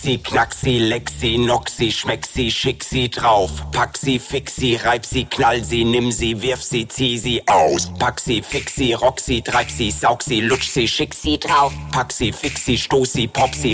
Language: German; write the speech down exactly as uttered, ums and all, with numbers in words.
Sie, knack sie, leck sie, knock sie, schmeck sie, schick sie drauf. Pack sie, fix sie, reib sie, knall sie, nimm sie, wirf sie, zieh sie aus. Pack sie, fix sie, rock sie, treib sie, saug sie, lutsch sie, schick sie drauf. Pack sie, fix sie, stoß sie, pop sie,